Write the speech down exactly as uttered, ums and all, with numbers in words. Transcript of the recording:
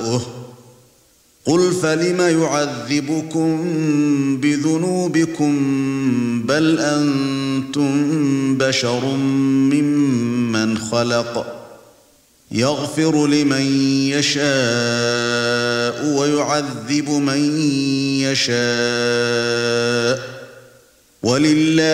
جزاؤه قل فلم يعذبكم بذنوبكم بل أنتم بشر ممن خلق يغفر لمن يشاء ويعذب من يشاء ولله